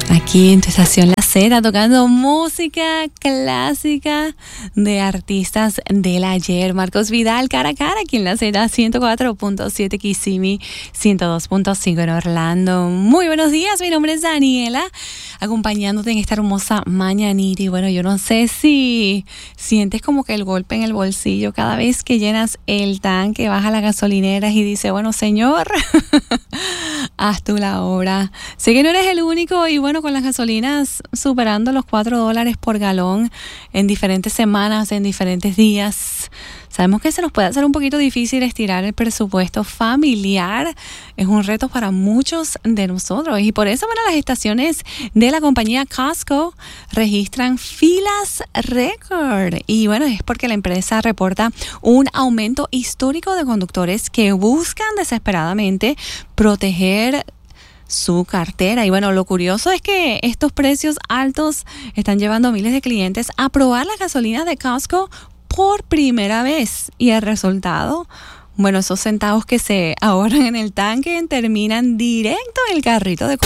Aquí en tu estación La Z, tocando música clásica de artistas del ayer. Marcos Vidal, cara a cara, aquí en La Z, 104.7 Kissimmee, 102.5 en Orlando. Muy buenos días, mi nombre es Daniela, acompañándote en esta hermosa mañanita. Y bueno, yo no sé si sientes como que el golpe en el bolsillo cada vez que llenas el tanque, vas a las gasolineras y dices, bueno, señor, haz tú la obra. Sé que no eres el único y bueno, con las gasolinas superando los $4 por galón en diferentes semanas, en diferentes días, sabemos que se nos puede hacer un poquito difícil estirar el presupuesto familiar. Es un reto para muchos de nosotros y por eso, bueno, las estaciones de la compañía Costco registran filas récord. Y bueno, es porque la empresa reporta un aumento histórico de conductores que buscan desesperadamente proteger su cartera. Y bueno, lo curioso es que estos precios altos están llevando a miles de clientes a probar las gasolinas de Costco por primera vez. Y el resultado, bueno, esos centavos que se ahorran en el tanque terminan directo en el carrito de